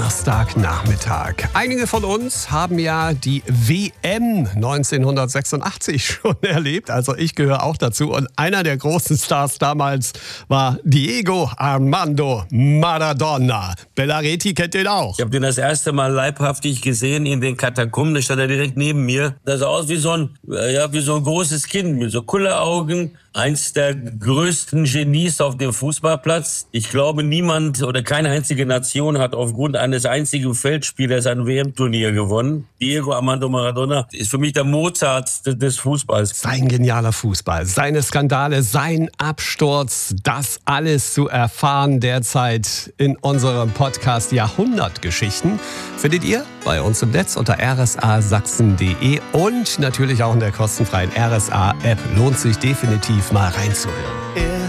Donnerstagnachmittag. Einige von uns haben ja die WM 1986 schon erlebt, also ich gehöre auch dazu. Und einer der großen Stars damals war Diego Armando Maradona. Bellaretti kennt den auch. Ich habe den das erste Mal leibhaftig gesehen in den Katakomben. Da stand er direkt neben mir. Das sah aus wie so ein großes Kind mit so Kulleraugen. Eins der größten Genies auf dem Fußballplatz. Ich glaube, niemand oder keine einzige Nation hat aufgrund eines einzigen Feldspielers ein WM-Turnier gewonnen. Diego Armando Maradona ist für mich der Mozart des Fußballs. Sein genialer Fußball, seine Skandale, sein Absturz, das alles zu erfahren derzeit in unserem Podcast Jahrhundertgeschichten findet ihr bei uns im Netz unter rsasachsen.de und natürlich auch in der kostenfreien RSA-App. Lohnt sich definitiv mal reinzuhören.